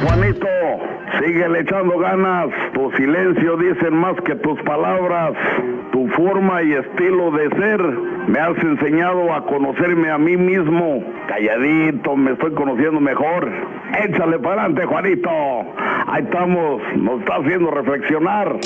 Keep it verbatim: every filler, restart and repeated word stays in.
Juanito, síguele echando ganas. Tu silencio dicen más que tus palabras. Tu forma y estilo de ser me has enseñado a conocerme a mí mismo. Calladito, me estoy conociendo mejor. Échale para adelante, Juanito. Ahí estamos, nos está haciendo reflexionar.